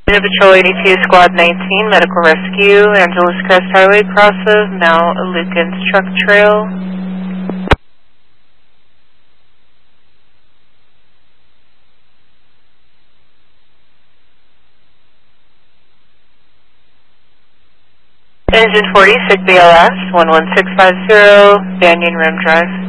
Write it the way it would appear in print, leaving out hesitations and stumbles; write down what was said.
Patrol 82, Squad 19, Medical Rescue, Angeles Crest Highway crosses, now Lukens Truck Trail. Engine 40, SIG BLS, 11650, Banyan Rim Drive.